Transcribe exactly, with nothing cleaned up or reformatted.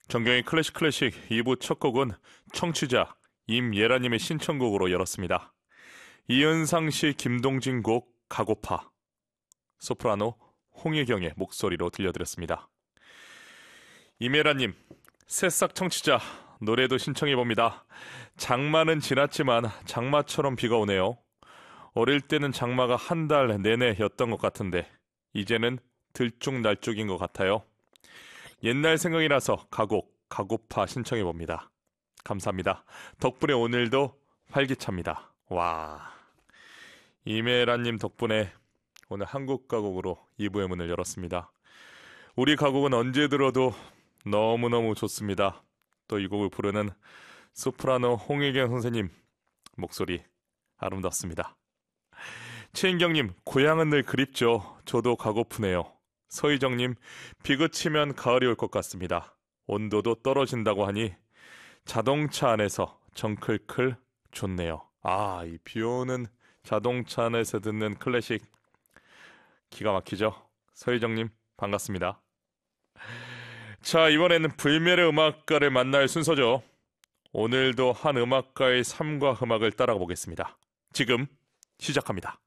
정경의 클래식 클래식 이 부 첫 곡은 청취자 임예라님의 신청곡으로 열었습니다. 이은상 씨, 김동진 곡 가고파, 소프라노 홍혜경의 목소리로 들려드렸습니다. 임예라님, 새싹 청취자 노래도 신청해봅니다. 장마는 지났지만 장마처럼 비가 오네요. 어릴 때는 장마가 한 달 내내였던 것 같은데 이제는 들쭉날쭉인 것 같아요. 옛날 생각이 나서 가곡 가고파 신청해봅니다. 감사합니다. 덕분에 오늘도 활기찹니다. 와, 이메라님 덕분에 오늘 한국 가곡으로 이 부의 문을 열었습니다. 우리 가곡은 언제 들어도 너무너무 좋습니다. 또 이 곡을 부르는 소프라노 홍혜경 선생님 목소리 아름답습니다. 최인경님, 고향은 늘 그립죠. 저도 가고프네요. 서희정님, 비 그치면 가을이 올 것 같습니다. 온도도 떨어진다고 하니 자동차 안에서 정클클 좋네요. 아, 이 비 오는 자동차 안에서 듣는 클래식 기가 막히죠. 서희정님 반갑습니다. 자, 이번에는 불멸의 음악가를 만날 순서죠. 오늘도 한 음악가의 삶과 음악을 따라가 보겠습니다. 지금 시작합니다.